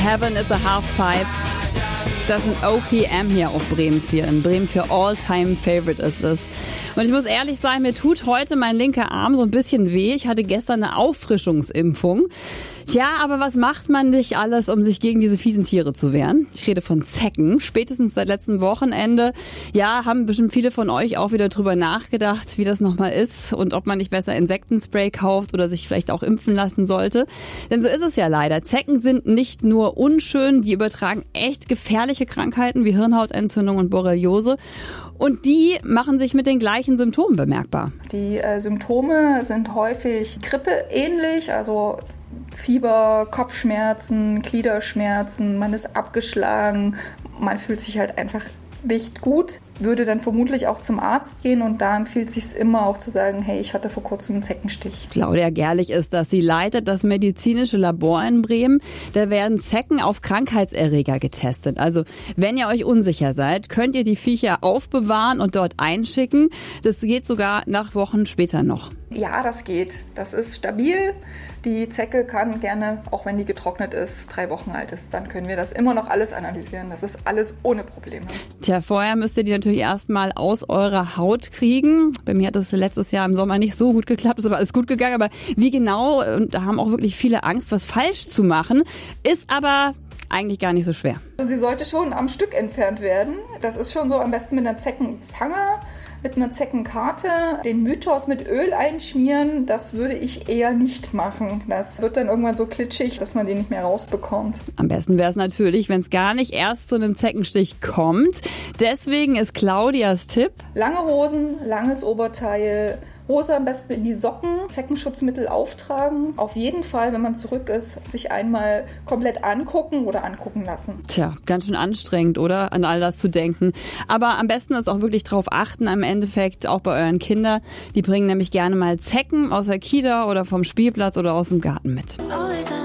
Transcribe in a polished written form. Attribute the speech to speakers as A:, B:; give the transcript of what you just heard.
A: Heaven is a Halfpipe. Das ist ein OPM hier auf Bremen 4. In Bremen 4 All-Time-Favorite ist es. Und ich muss ehrlich sein, mir tut heute mein linker Arm so ein bisschen weh. Ich hatte gestern eine Auffrischungsimpfung. Tja, aber was macht man nicht alles, um sich gegen diese fiesen Tiere zu wehren? Ich rede von Zecken. Spätestens seit letztem Wochenende, ja, haben bestimmt viele von euch auch wieder drüber nachgedacht, wie das nochmal ist und ob man nicht besser Insektenspray kauft oder sich vielleicht auch impfen lassen sollte. Denn so ist es ja leider. Zecken sind nicht nur unschön, die übertragen echt gefährliche Krankheiten wie Hirnhautentzündung und Borreliose. Und die machen sich mit den gleichen Symptomen bemerkbar.
B: Die Symptome sind häufig grippeähnlich, also Fieber, Kopfschmerzen, Gliederschmerzen, man ist abgeschlagen, man fühlt sich halt einfach nicht gut, würde dann vermutlich auch zum Arzt gehen und da empfiehlt es sich immer auch zu sagen, hey, ich hatte vor kurzem einen Zeckenstich.
A: Claudia Gerlich ist das. Sie leitet das medizinische Labor in Bremen. Da werden Zecken auf Krankheitserreger getestet. Also wenn ihr euch unsicher seid, könnt ihr die Viecher aufbewahren und dort einschicken. Das geht sogar nach Wochen später noch.
B: Ja, das geht. Das ist stabil. Die Zecke kann gerne, auch wenn die getrocknet ist, 3 Wochen alt ist, dann können wir das immer noch alles analysieren. Das ist alles ohne Probleme.
A: Tja, vorher müsst ihr die natürlich erstmal aus eurer Haut kriegen. Bei mir hat das letztes Jahr im Sommer nicht so gut geklappt, ist aber alles gut gegangen. Aber wie genau, und da haben auch wirklich viele Angst, was falsch zu machen, ist aber eigentlich gar nicht so schwer.
B: Sie sollte schon am Stück entfernt werden. Das ist schon so, am besten mit einer Zeckenzange, mit einer Zeckenkarte. Den Mythos mit Öl einschmieren, das würde ich eher nicht machen. Das wird dann irgendwann so klitschig, dass man den nicht mehr rausbekommt.
A: Am besten wäre es natürlich, wenn es gar nicht erst zu einem Zeckenstich kommt. Deswegen ist Claudias Tipp:
B: lange Hosen, langes Oberteil, Hose am besten in die Socken, Zeckenschutzmittel auftragen. Auf jeden Fall, wenn man zurück ist, sich einmal komplett angucken oder angucken lassen.
A: Tja, ganz schön anstrengend, oder? An all das zu denken. Aber am besten ist auch wirklich drauf achten, im Endeffekt auch bei euren Kindern. Die bringen nämlich gerne mal Zecken aus der Kita oder vom Spielplatz oder aus dem Garten mit.